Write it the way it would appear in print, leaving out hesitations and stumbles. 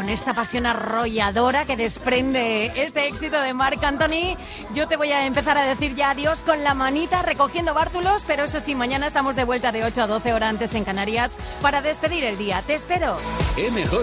con esta pasión arrolladora que desprende este éxito de Marc Anthony. Yo te voy a empezar a decir ya adiós con la manita recogiendo bártulos, pero eso sí, mañana estamos de vuelta de 8 a 12 horas antes en Canarias para despedir el día. Te espero. Mejor